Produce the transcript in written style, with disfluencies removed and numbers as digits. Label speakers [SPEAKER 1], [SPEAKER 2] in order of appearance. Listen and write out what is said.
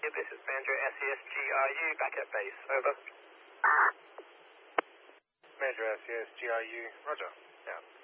[SPEAKER 1] This is Manager SES-GRU, back at base, over.
[SPEAKER 2] Manager SES-GRU, roger. Yeah.